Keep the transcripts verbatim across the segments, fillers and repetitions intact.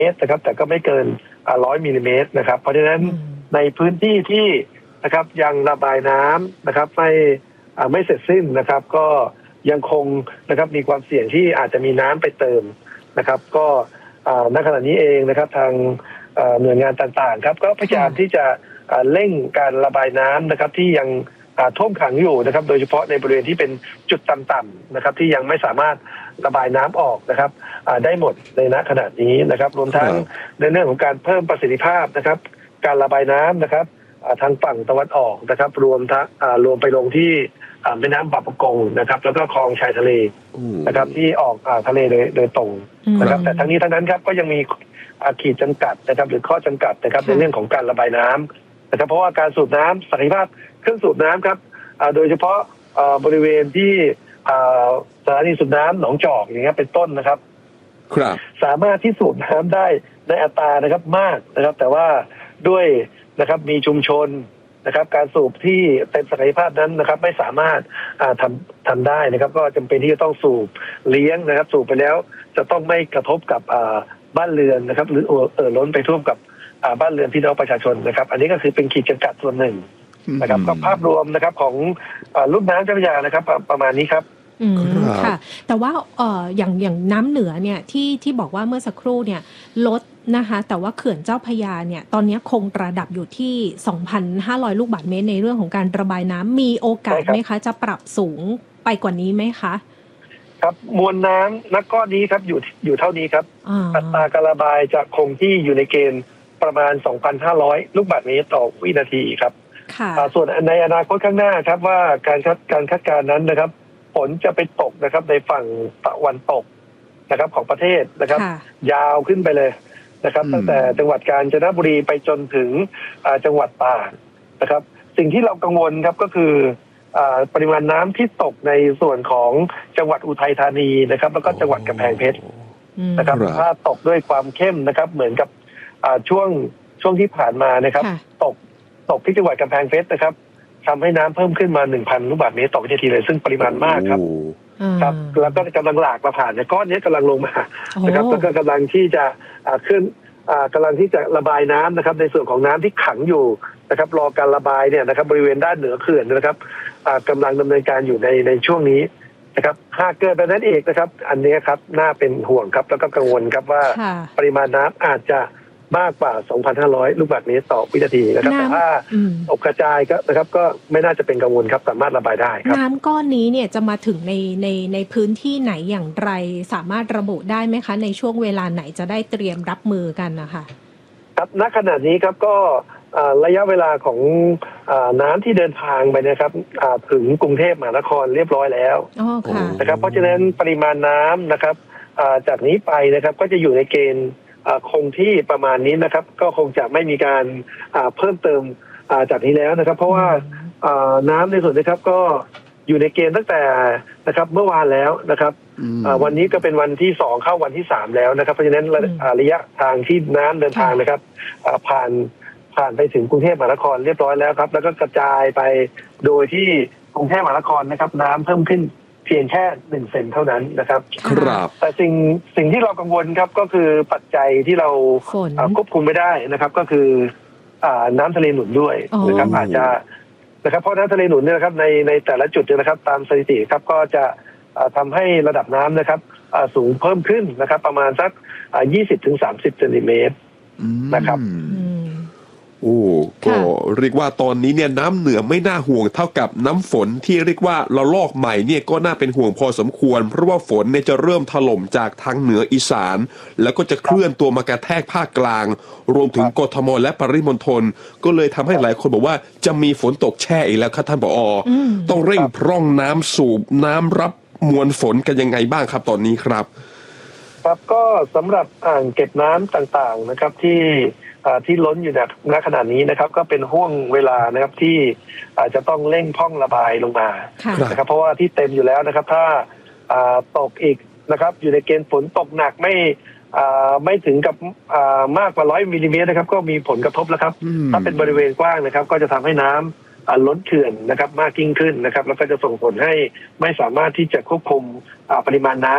ตรนะครับแต่ก็ไม่เกินร้อยมิลลิเมตรนะครับเพราะฉะนั้นในพื้นที่ที่นะครับยังระบายน้ำนะครับไม่ไม่เสร็จสิ้นนะครับก็ยังคงนะครับมีความเสี่ยงที่อาจจะมีน้ำไปเติมนะครับก็ณขณะนี้เองนะครับทางหน่วยงานต่างๆครับก็พยายามที่จะเร่งการระบายน้ำนะครับที่ยังท่วมขังอยู่นะครับโดยเฉพาะในบริเวณที่เป็นจุดต่ำๆนะครับที่ยังไม่สามารถระบายน้ำออกนะครับได้หมดในณขณะนี้นะครับรวมทั้งในเรื่องของการเพิ่มประสิทธิภาพนะครับการระบายน้ำนะครับทางฝั่งตะวันออกนะครับรวมทั้งรวมไปลงที่แม่น้ำบางปะกงนะครับแล้วก็คลองชายทะเลนะครับที่ออกทะเลโดยโดยตรงนะครับแต่ทั้งนี้ทั้งนั้นครับก็ยังมีขีดจำกัดนะครับหรือข้อจำกัดนะครับในเรื่องของการระบายน้ำนะครับเพราะว่าการสูบน้ำศักยภาพเครื่องสูบน้ำครับโดยเฉพาะบริเวณที่สถานีสูบน้ำหนองจอกอย่างเงี้ยเป็นต้นนะครับครับสามารถที่สูบน้ำได้ในอัตรานะครับมากนะครับแต่ว่าด้วยนะครับมีชุมชนนะครับการสูบที่เต็มศักยภาพนั้นนะครับไม่สามารถทำทำได้นะครับก็จำเป็นที่จะต้องสูบเลี้ยงนะครับสูบไปแล้วจะต้องไม่กระทบกับบ้านเรือนนะครับหรือเอ่อล้นไปท่วมกับบ้านเรือนพี่น้องประชาชนนะครับอันนี้ก็คือเป็นขีดจำกัดส่วนหนึ่งนะครับก็ภาพรวมนะครับของลุ่มน้ำเจ้าพระยานะครับประมาณนี้ครับอืมค่ะแต่ว่าเอ่ออย่างอย่างน้ำเหนือเนี่ยที่ที่บอกว่าเมื่อสักครู่เนี่ยลดนะคะแต่ว่าเขื่อนเจ้าพระยาเนี่ยตอนนี้คงระดับอยู่ที่ สองพันห้าร้อย ลูกบาศก์เมตรในเรื่องของการระบายน้ำมีโอกาสไหมคะจะปรับสูงไปกว่านี้ไหมคะครับมวลน้ำณก้อนนี้ครับอยู่อยู่เท่านี้ครับอัตราการระบายจะคงที่อยู่ในเกณฑ์ประมาณ สองพันห้าร้อย ลูกบาศก์เมตรต่อวินาทีครับส่วนในอนาคตข้างหน้าครับว่าการคาดการคาดการณ์นั้นนะครับฝนจะไปตกนะครับในฝั่งตะวันตกนะครับของประเทศนะครับยาวขึ้นไปเลยนะครับตั้งแต่จังหวัดกาญจนบุรีไปจนถึงจังหวัดตากนะครับสิ่งที่เรากังวลครับก็คือปริมาณน้ำที่ตกในส่วนของจังหวัดอุทัยธานีนะครับแล้วก็จังหวัดกำแพงเพชรนะครับถ้าตกด้วยความเข้มนะครับเหมือนกับช่วงช่วงที่ผ่านมานะครับตกตกที่จังหวัดกำแพงเพชรนะครับทำให้น้ำเพิ่มขึ้นมา หนึ่งพัน ลูกบาศก์เมตรต่อวินาทีเลยซึ่งปริมาณมากครับครับแล้วก็กำลังหลากมาผ่านเนี่ยก้อนนี้กำลังลงมานะครับแล้วก็กำลังที่จะขึ้นกำลังที่จะระบายน้ำนะครับในส่วนของน้ำที่ขังอยู่นะครับรอการระบายเนี่ยนะครับบริเวณด้านเหนือเขื่อนนะครับกำลังดำเนินการอยู่ในในช่วงนี้นะครับหากเกิดแบบนั้นเองนะครับอันนี้ครับน่าเป็นห่วงครับแล้วก็กังวลครับว่าปริมาณน้ำอาจจะมากกว่า สองพันห้าร้อย ลูกบาศก์เมตรต่อวินาทีนะครับแต่ถ้าตกกระจายก็นะครับก็ไม่น่าจะเป็นกังวลครับสามารถระบายได้ครับน้ำก้อนนี้เนี่ยจะมาถึงในในในพื้นที่ไหนอย่างไรสามารถระบุได้ไหมคะในช่วงเวลาไหนจะได้เตรียมรับมือกันนะคะครับณขณะนี้ครับก็ระยะเวลาของน้ำที่เดินทางไปนะครับถึงกรุงเทพมหานครเรียบร้อยแล้วนะครับเพราะฉะนั้นปริมาณน้ำนะครับจากนี้ไปนะครับก็จะอยู่ในเกณฑ์คงที่ประมาณนี้นะครับก็คงจะไม่มีการเพิ่มเติมจากนี้แล้วนะครับเพราะว่าน้ำในส่วนนี้ครับก็อยู่ในเกณฑ์ตั้งแต่นะครับเมื่อวานแล้วนะครับวันนี้ก็เป็นวันที่สองเข้าวันที่สามแล้วนะครับเพราะฉะนั้นระยะทางที่น้ำเดินทางนะครับผ่านผ่านไปถึงกรุงเทพมหานครเรียบร้อยแล้วครับแล้วก็กระจายไปโดยที่กรุงเทพมหานครนะครับน้ำเพิ่มขึ้นเพียงแค่หนึ่งเซนเท่านั้นนะครับครับแต่สิ่งสิ่งที่เรากังวลครับก็คือปัจจัยที่เราควบคุมไม่ได้นะครับก็คือน้ำทะเลหนุนด้วยนะครับอาจจะนะครับเพราะน้ำทะเลหนุนเนี่ยนะครับในในแต่ละจุดเนี่ยนะครับตามสถิติครับก็จะทำให้ระดับน้ำนะครับสูงเพิ่มขึ้นนะครับประมาณสัก ยี่สิบถึงสามสิบ เซนติเมตรนะครับโอ้ก็เรียกว่าตอนนี้เนี่ยน้ำเหนือไม่น่าห่วงเท่ากับน้ำฝนที่เรียกว่าระลอกใหม่เนี่ยก็น่าเป็นห่วงพอสมควรเพราะว่าฝนเนี่ยจะเริ่มถล่มจากทางเหนืออีสานแล้วก็จะเคลื่อนตัวมากระแทกภาคกลางรวมถึงกทมและปริมณฑลก็เลยทำให้หลายคนบอกว่าจะมีฝนตกแช่อีกแล้วครับท่านผอ.ต้องเร่งพร่องน้ำสูบน้ำรับมวลฝนกันยังไงบ้างครับตอนนี้ครับครับก็สำหรับอ่างเก็บน้ำต่างๆนะครับที่ที่ล้นอยู่ณขณะนี้นะครับก็เป็นห่วงเวลานะครับที่อาจจะต้องเร่งพร่องระบายลงมานะครับเพราะว่าที่เต็มอยู่แล้วนะครับถ้าตกอีกนะครับอยู่ในเกณฑ์ฝนตกหนักไม่ไม่ถึงกับมากกว่าร้อยมิลลิเมตรนะครับก็มีผลกระทบแล้วครับถ้าเป็นบริเวณกว้างนะครับก็จะทำให้น้ำล้นเขื่อนนะครับมากยิ่งขึ้นนะครับแล้วก็จะส่งผลให้ไม่สามารถที่จะควบคุมปริมาณน้ำ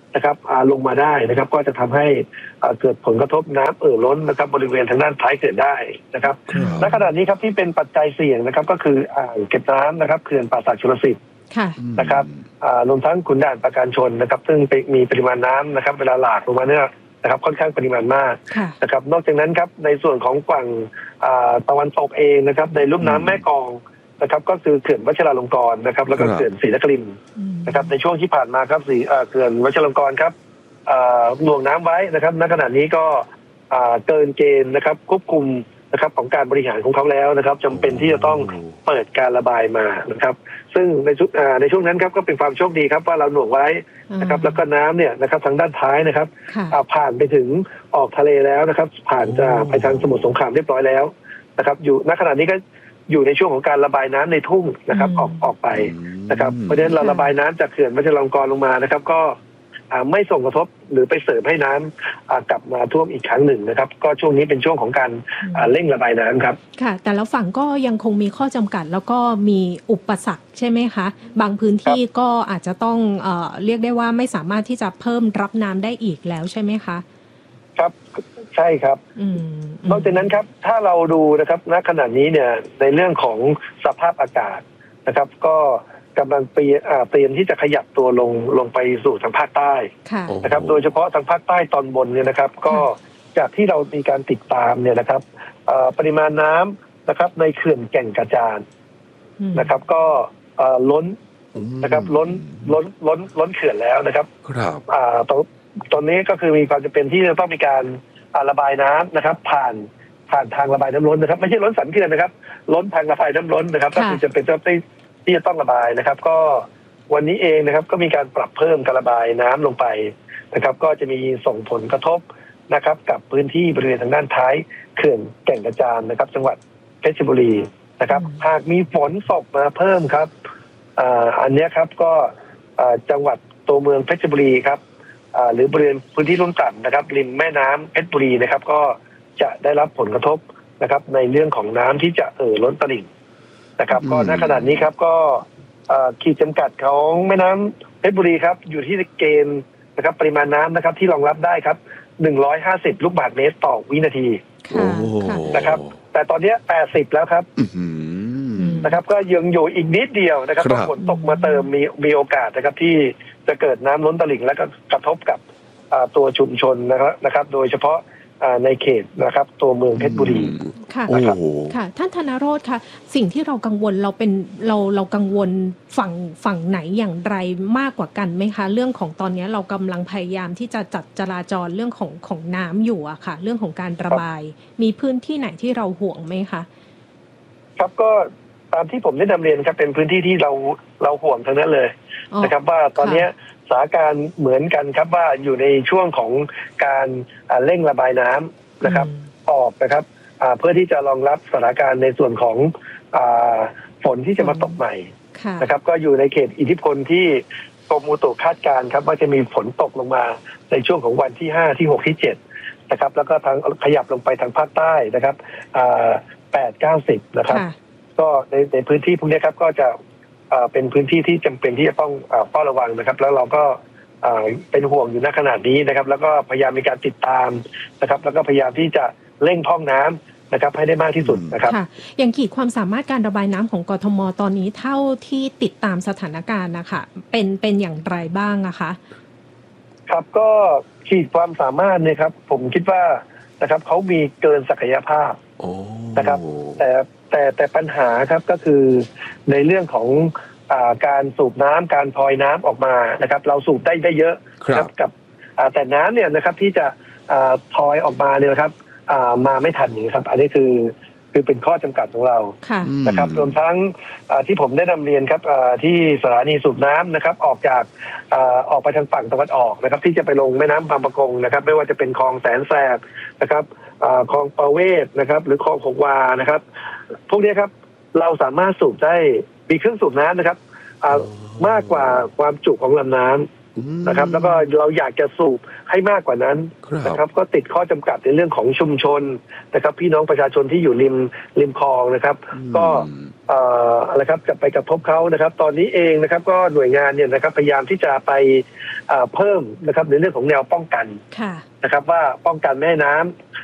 นะครับลงมาได้นะครับก็จะทำให้เกิดผลกระทบน้ำเอ่อล้นนะครับบริเวณทางด้านท้ายเขื่อนได้นะครับณขณะนี้ครับที่เป็นปัจจัยเสี่ยงนะครับก็คืออ่างเก็บน้ำนะครับเขื่อนป่าสักชลสิทธิ์นะครับรวมทั้งขุนด่านประการชนนะครับซึ่งมีปริมาณน้ำนะครับเวลาหลากลงมาเนี่ยนะครับค่อนข้างปริมาณมากนะครับนอกจากนั้นครับในส่วนของฝั่งตะวันตกเองนะครับในลุ่มน้ำแม่กลองนะครับก็คือเขื่อนวชิราลงกรณ์นะครับแล้วก็เขื่อนศรีนครินทร์นะครับในช่วงที่ผ่านมาครับสีเขื่อนวชิราลงกรณ์ครับหน่วงน้ำไว้นะครับณขณะนี้ก็เกินเกณฑ์นะครับควบคุมนะครับของการบริหารของเขาแล้วนะครับจำเป็นที่จะต้องเปิดการระบายมานะครับซึ่งในช่วงในช่วงนั้นครับก็เป็นความโชคดีครับว่าเราหน่วงไว้นะครับแล้วก็น้ำเนี่ยนะครับทางด้านท้ายนะครับผ่านไปถึงออกทะเลแล้วนะครับผ่านจะไปทางสมุทรสงครามเรียบร้อยแล้วนะครับอยู่ณขณะนี้ก็อยู่ในช่วงของการระบายน้ำในทุ่งนะครับออกออกไปนะครับเพราะฉะนั้นเราระบายน้ำจากเขื่อนวชิราลงกรณ์ลงมานะครับก็ไม่ส่งกระทบหรือไปเสริมให้น้ำกลับมาท่วมอีกครั้งหนึ่งนะครับก็ช่วงนี้เป็นช่วงของการเร่งระบายน้ำครับค่ะแต่ละฝั่งก็ยังคงมีข้อจำกัดแล้วก็มีอุปสรรคใช่ไหมคะบางพื้นที่ก็อาจจะต้องเอ่อเรียกได้ว่าไม่สามารถที่จะเพิ่มรับน้ำได้อีกแล้วใช่ไหมคะครับใช่ครับนอกจากนั้นครับถ้าเราดูนะครับณขณะนี้เนี่ยในเรื่องของสภาพอากาศนะครับก็กำลังเตรียมเตรียมที่จะขยับตัวลงลงไปสู่ทางภาคใต้นะครับโดยเฉพาะทางภาคใต้ตอนบนเนี่ยนะครับก็จากที่เรามีการติดตามเนี่ยนะครับปริมาณน้ำนะครับในเขื่อนแก่งกระจานนะครับก็ล้นนะครับล้นล้นล้นล้นเขื่อนแล้วนะครับครับตอนตอนนี้ก็คือมีความจำเป็นที่จะต้องมีการระบายน้ำนะครับผ่านผ่านทางระบายน้ำล้นนะครับไม่ใช่ล้นสันเขื่อนนะครับล้นทางระบายน้ำล้นนะครับก็คือจะเป็นเจ้าที่ที่จะต้องระบายนะครับก็วันนี้เองนะครับก็มีการปรับเพิ่มการระบายน้ำลงไปนะครับก็จะมีส่งผลกระทบนะครับกับพื้นที่บริเวณทางด้านท้ายเขื่อนแก่งกระจานนะครับจังหวัดเพชรบุรีนะครับหากมีฝนตกมาเพิ่มครับอันนี้ครับก็จังหวัดตัวเมืองเพชรบุรีครับหรือบริเวณพื้นที่ลุ่มต่ำนะครับริมแม่น้ำเพชรบุรีนะครับก็จะได้รับผลกระทบนะครับในเรื่องของน้ำที่จะเอ่อล้นตลิ่งนะครับก็ณขณะนี้ครับก็ขีดจำกัดของแม่น้ำเพชรบุรีครับอยู่ที่เกณฑ์นะครับปริมาณน้ำนะครับที่รองรับได้ครับหนึ่งร้อยห้าสิบลูกบาศก์เมตรต่อวินาทีนะครับแต่ตอนนี้แปดสิบแล้วครับนะครับก็ยังอยู่อีกนิดเดียวนะครับฝนตกมาเติมมีมีโอกาสนะครับที่จะเกิดน้ำล้นตลิ่งและก็กระทบกับตัวชุมชนนะครับนะครับโดยเฉพาะในเขตนะครับตัวเมืองเพชรบุรีค่ะค่ะท่านธนโรจน์ค่ะสิ่งที่เรากังวลเราเป็นเราเรากังวลฝั่งฝั่งไหนอย่างไรมากกว่ากันไหมคะเรื่องของตอนนี้เรากำลังพยายามที่จะจัดจราจรเรื่องของของน้ำอยู่อะค่ะเรื่องของการระบายมีพื้นที่ไหนที่เราห่วงไหมคะครับก็ตามที่ผมได้นำเรียนครับเป็นพื้นที่ที่เราเราห่วงทั้งนั้นเลยนะครับว่าตอนนี้สถานการณ์เหมือนกันครับว่าอยู่ในช่วงของการเร่งระบายน้ำนะครับออกนะครับเพื่อที่จะรองรับสถานการณ์ในส่วนของฝนที่จะมาตกใหม่นะครับก็อยู่ในเขตอิทธิพลที่กรมอุตุคาดการณ์ครับว่าจะมีฝนตกลงมาในช่วงของวันที่ห้าที่หกที่เจ็ดนะครับแล้วก็ทางขยับลงไปทางภาคใต้นะครับแปด เก้า สิบนะครับก็ในในพื้นที่พวกนี้ครับก็จะเป็นพื้นที่ที่จำเป็นที่จะต้องเฝ้าระวังนะครับแล้วเราก็เป็นห่วงอยู่ณขณะนี้นะครับแล้วก็พยายามมีการติดตามนะครับแล้วก็พยายามที่จะเร่งพร่องน้ำนะครับให้ได้มากที่สุดนะครับค่ะอย่างขีดความสามารถการระบายน้ำของกทม.ตอนนี้เท่าที่ติดตามสถานการณ์นะคะเป็นเป็นอย่างไรบ้างอะคะครับก็ขีดความสามารถเนี่ยครับผมคิดว่านะครับเขามีเกินศักยภาพนะครับแต่แต่แต่ปัญหาครับก็คือในเรื่องของอ่าการสูบน้ำการพลอยน้ำออกมานะครับเราสูบได้ได้เยอะครับกับแต่น้ำเนี่ยนะครับที่จะพลอยออกมาเนี่ยครับมาไม่ทันอย่างนี้ครับอันนี้คือคือเป็นข้อจำกัดของเรานะครับรวมทั้งที่ผมได้นำเรียนครับที่สถานีสูบน้ำนะครับออกจากออกไปทางฝั่งตะวันออกนะครับที่จะไปลงแม่น้ำบางปะกงนะครับไม่ว่าจะเป็นคลองแสนแสบนะครับคลองประเวศนะครับหรือคลองหงวานะครับพวกนี้ครับเราสามารถสูบได้มีเครื่องสูบน้ำนะครับมากกว่าความจุของลำน้ำนะครับแล้วก็เราอยากจะสูบให้มากกว่านั้นนะครับก็ติดข้อจำกัดในเรื่องของชุมชนนะครับพี่น้องประชาชนที่อยู่ริมริมคลองนะครับก็อะไรครับจะไปกระทบเขานะครับตอนนี้เองนะครับก็หน่วยงานเนี่ยนะครับพยายามที่จะไปเพิ่มนะครับในเรื่องของแนวป้องกันนะครับว่าป้องกันไม่ให้น้ำ